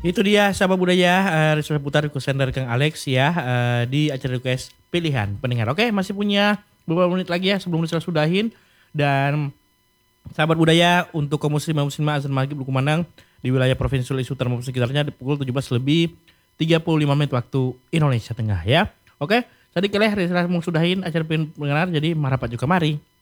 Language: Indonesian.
Itu dia sahabat budaya, sudah putar requestan dari Kang Alex ya, di acara request pilihan pendengar. Oke, masih punya beberapa menit lagi ya sebelum kita sudahin. Dan sahabat budaya, untuk kaum muslimah azan maghrib berkumandang di wilayah Provinsi Sulawesi Utara maupun sekitarnya di pukul 17 lebih 35 menit waktu Indonesia Tengah ya. Oke, tadi keleh mau sudahin acara pendengar, jadi marapat juga mari.